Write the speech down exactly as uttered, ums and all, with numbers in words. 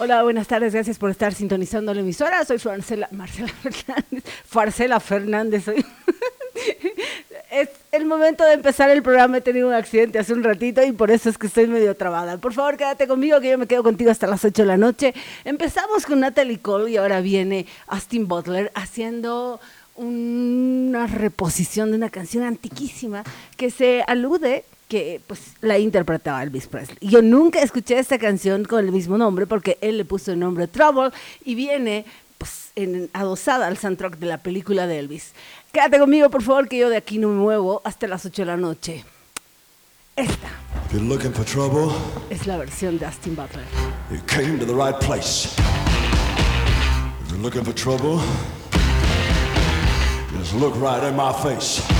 Hola, buenas tardes, gracias por estar sintonizando la emisora. Soy Marcela, Marcela Fernández. Farcela Fernández, soy. Es el momento de empezar el programa. He tenido un accidente hace un ratito y por eso es que estoy medio trabada. Por favor, quédate conmigo, que yo me quedo contigo hasta las ocho de la noche. Empezamos con Natalie Cole y ahora viene Austin Butler haciendo una reposición de una canción antiquísima que se alude que pues la interpretaba Elvis Presley. Yo nunca escuché esta canción con el mismo nombre porque él le puso el nombre Trouble y viene pues en, adosada al soundtrack de la película de Elvis. Quédate conmigo, por favor, que yo de aquí no me muevo hasta las ocho de la noche. Esta If you're looking for trouble, es la versión de Austin Butler. you came to the right place. If you're looking for trouble, just look right in my face.